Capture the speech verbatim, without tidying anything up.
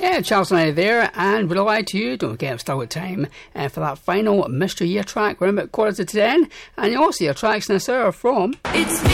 Yeah, Charles and I there, and we'll lie to you. Don't forget, I'm still got time uh, for that final Mystery Year track. We're about quarter to ten, and you also hear tracks in this hour from. It's me.